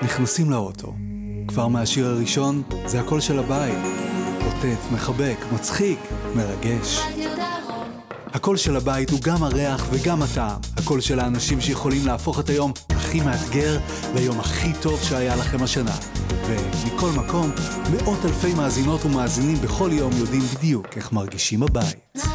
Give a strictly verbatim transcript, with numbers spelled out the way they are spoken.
נכנסים לאוטו. כבר מהשיר הראשון זה הקול של הבית. עוטף, מחבק, מצחיק, מרגש. הקול של הבית הוא גם הריח וגם הטעם. הקול של האנשים שיכולים להפוך את היום הכי מאתגר ליום הכי טוב שהיה לכם השנה. ומכל מקום, מאות אלפי מאזינות ומאזינים בכל יום יודעים בדיוק איך מרגישים הבית.